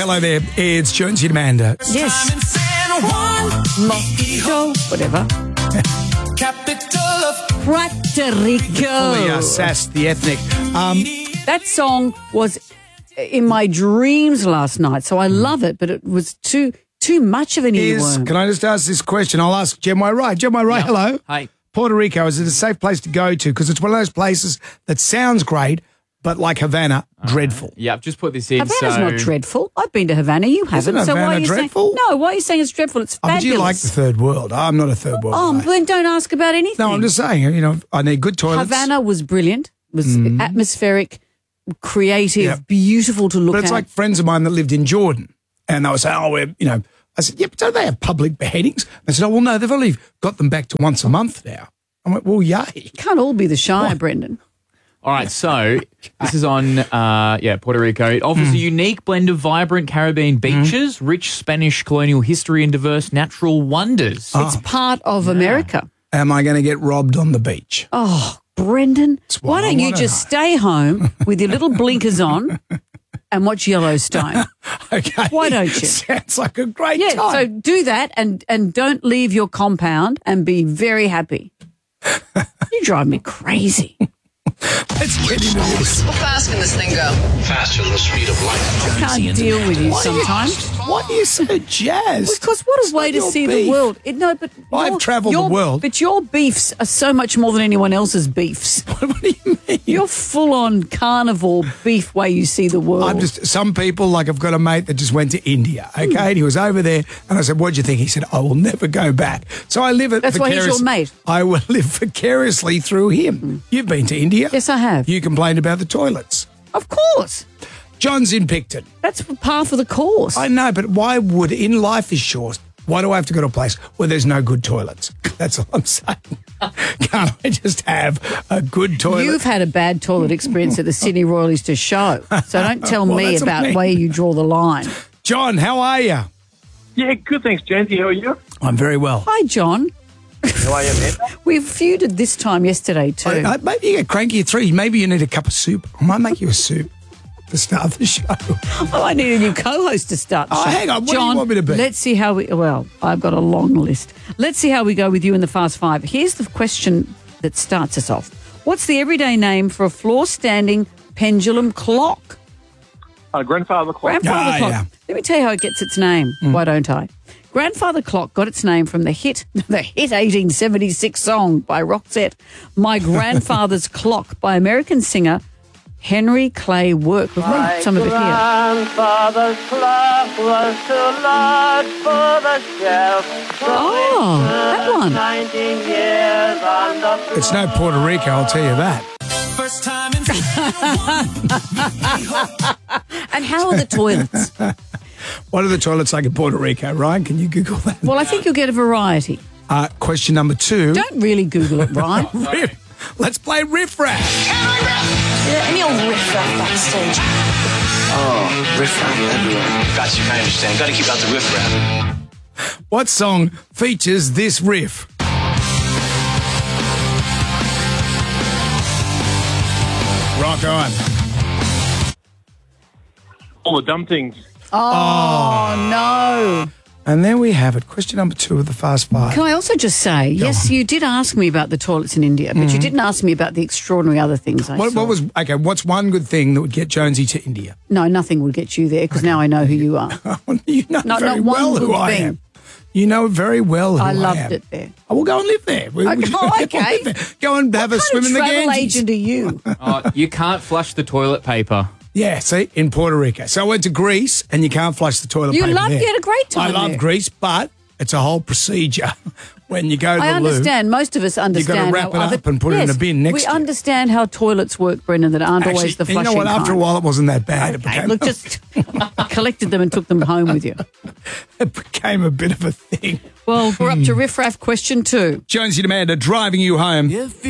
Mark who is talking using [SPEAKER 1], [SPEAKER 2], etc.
[SPEAKER 1] hello there. It's Jonesy and Amanda.
[SPEAKER 2] Yes. Mosquito, whatever. Puerto Rico.
[SPEAKER 1] Sass, the ethnic.
[SPEAKER 2] That song was in my dreams last night, so I love it, but it was too much of an earworm.
[SPEAKER 1] Can I just ask this question? I'll ask Gemma Wright. Gemma Wright, hello.
[SPEAKER 3] Hi.
[SPEAKER 1] Puerto Rico, is it a safe place to go to? Because it's one of those places that sounds great, but like Havana, dreadful.
[SPEAKER 3] Yeah, I've just put this in.
[SPEAKER 2] Havana's not dreadful. I've been to Havana. You haven't.
[SPEAKER 1] Isn't
[SPEAKER 2] So why
[SPEAKER 1] Havana
[SPEAKER 2] are you
[SPEAKER 1] dreadful?
[SPEAKER 2] saying? No, why are you saying it's dreadful? It's
[SPEAKER 1] Oh, but
[SPEAKER 2] fabulous.
[SPEAKER 1] you like the third world. I'm not a third world
[SPEAKER 2] Oh,
[SPEAKER 1] guy.
[SPEAKER 2] then don't ask about anything.
[SPEAKER 1] No, I'm just saying, I need good toilets.
[SPEAKER 2] Havana was brilliant. Was atmospheric, creative, beautiful to look
[SPEAKER 1] But it's
[SPEAKER 2] at.
[SPEAKER 1] like friends of mine that lived in Jordan, and they were saying, I said, yeah, but don't they have public beheadings? They said, oh, well, no, they've only got them back to once a month now. I went, well, yay.
[SPEAKER 2] Can't all be the Shire, Brendan.
[SPEAKER 3] All right, so this is on, Puerto Rico. It offers a unique blend of vibrant Caribbean beaches, rich Spanish colonial history, and diverse natural wonders.
[SPEAKER 2] It's part of America.
[SPEAKER 1] Am I going to get robbed on the beach?
[SPEAKER 2] Oh, Brendan,
[SPEAKER 1] what
[SPEAKER 2] why
[SPEAKER 1] I
[SPEAKER 2] don't you
[SPEAKER 1] wanna
[SPEAKER 2] just
[SPEAKER 1] know.
[SPEAKER 2] stay home with your little blinkers on and watch Yellowstone?
[SPEAKER 1] Okay.
[SPEAKER 2] Why don't you?
[SPEAKER 1] Sounds like a great
[SPEAKER 2] Yeah,
[SPEAKER 1] time.
[SPEAKER 2] so do that and don't leave your compound and be very happy. You drive me crazy.
[SPEAKER 1] Let's get into this.
[SPEAKER 4] How fast can this thing go?
[SPEAKER 5] Faster than the speed of light.
[SPEAKER 2] I can't deal with you sometimes.
[SPEAKER 1] Why are you so jazzed?
[SPEAKER 2] Because what a
[SPEAKER 1] It's
[SPEAKER 2] way
[SPEAKER 1] not
[SPEAKER 2] to
[SPEAKER 1] your
[SPEAKER 2] see
[SPEAKER 1] beef.
[SPEAKER 2] the world.
[SPEAKER 1] I've travelled the world.
[SPEAKER 2] But your beefs are so much more than anyone else's beefs.
[SPEAKER 1] What do you mean?
[SPEAKER 2] You're full-on carnivore beef way you see the world.
[SPEAKER 1] Some people, like I've got a mate that just went to India, okay, and he was over there, and I said, what'd you think? He said, I will never go back. So I live it
[SPEAKER 2] That's why he's your mate.
[SPEAKER 1] I will live vicariously through him. You've been to India?
[SPEAKER 2] Yes, I have.
[SPEAKER 1] You complained about the toilets.
[SPEAKER 2] Of course.
[SPEAKER 1] John's in Picton.
[SPEAKER 2] That's par for the course.
[SPEAKER 1] I know, but why would, in life is short, why do I have to go to a place where there's no good toilets? That's all I'm saying. Can't I just have a good toilet?
[SPEAKER 2] You've had a bad toilet experience at the Sydney Royal Easter Show, so don't tell
[SPEAKER 1] Well,
[SPEAKER 2] me
[SPEAKER 1] that's what I
[SPEAKER 2] about
[SPEAKER 1] mean.
[SPEAKER 2] where you draw the line.
[SPEAKER 1] John, how are you?
[SPEAKER 6] Yeah, good, thanks, Jonesy. How are you?
[SPEAKER 1] I'm very well.
[SPEAKER 2] Hi, John.
[SPEAKER 6] How are you, man?
[SPEAKER 2] We feuded this time yesterday too.
[SPEAKER 1] Maybe you get cranky at 3. Maybe you need a cup of soup. I might make you a soup to start the show.
[SPEAKER 2] Oh, I need a new co-host to start the show.
[SPEAKER 1] Hang on. What do you
[SPEAKER 2] John,
[SPEAKER 1] want me to be?
[SPEAKER 2] let's see how we... Well, I've got a long list. Let's see how we go with you in the Fast Five. Here's the question that starts us off. What's the everyday name for a floor-standing pendulum clock?
[SPEAKER 6] Grandfather clock.
[SPEAKER 2] Grandfather clock.
[SPEAKER 1] yeah.
[SPEAKER 2] Let me tell you how it gets its name. Why don't I? Grandfather Clock got its name from the hit 1876 song by Roxette, My Grandfather's Clock by American singer Henry Clay Work. We've got some of it here.
[SPEAKER 7] Grandfather's clock was too large for the shelf.
[SPEAKER 2] Oh, that one.
[SPEAKER 7] 19 years on the floor.
[SPEAKER 1] It's no Puerto Rico, I'll tell you that.
[SPEAKER 5] First time in
[SPEAKER 2] And how are the toilets?
[SPEAKER 1] What are the toilets like in Puerto Rico? Ryan, can you Google that?
[SPEAKER 2] Well, I think you'll get a variety.
[SPEAKER 1] Question number 2.
[SPEAKER 2] Don't really Google it, right?
[SPEAKER 1] Let's play Riff Raff.
[SPEAKER 4] Any old riff-raff backstage.
[SPEAKER 5] Oh, riff-raff everywhere. Got you, I understand. Got to keep out the riff-raff.
[SPEAKER 1] What song features this riff? Rock on.
[SPEAKER 6] All the dumb things.
[SPEAKER 2] Oh, no.
[SPEAKER 1] And there we have it. Question number 2 of the Fast Five.
[SPEAKER 2] Can I also just say, yes, you did ask me about the toilets in India, but you didn't ask me about the extraordinary other things I saw.
[SPEAKER 1] What's one good thing that would get Jonesy to India?
[SPEAKER 2] No, nothing would get you there because now I know who you are.
[SPEAKER 1] You know
[SPEAKER 2] Not
[SPEAKER 1] very
[SPEAKER 2] one
[SPEAKER 1] well who
[SPEAKER 2] good
[SPEAKER 1] I
[SPEAKER 2] thing.
[SPEAKER 1] am. You know very well who I am.
[SPEAKER 2] I loved it there.
[SPEAKER 1] Oh, we'll go and live there.
[SPEAKER 2] Oh, okay.
[SPEAKER 1] Go and have a swim in the
[SPEAKER 2] Travel
[SPEAKER 1] Ganges.
[SPEAKER 2] agent are you?
[SPEAKER 3] You can't flush the toilet paper.
[SPEAKER 1] Yeah, see, in Puerto Rico. So I went to Greece, and you can't flush the toilet
[SPEAKER 2] You
[SPEAKER 1] paper
[SPEAKER 2] loved-
[SPEAKER 1] there.
[SPEAKER 2] you had a great time
[SPEAKER 1] I love
[SPEAKER 2] there.
[SPEAKER 1] Greece, but it's a whole procedure when you go to
[SPEAKER 2] I
[SPEAKER 1] the loo.
[SPEAKER 2] understand. Most of us understand.
[SPEAKER 1] wrap
[SPEAKER 2] how
[SPEAKER 1] it
[SPEAKER 2] other-
[SPEAKER 1] up and put it in a bin next
[SPEAKER 2] we
[SPEAKER 1] to you.
[SPEAKER 2] understand how toilets work, Brendan, that aren't always the
[SPEAKER 1] Actually,
[SPEAKER 2] flushing
[SPEAKER 1] you know what? After a
[SPEAKER 2] kind.
[SPEAKER 1] while, it wasn't that bad.
[SPEAKER 2] Okay, look, just collected them and took them home with you.
[SPEAKER 1] It became a bit of a thing.
[SPEAKER 2] Well, we're up to riff-raff question 2.
[SPEAKER 1] Jonesy and Amanda driving you home.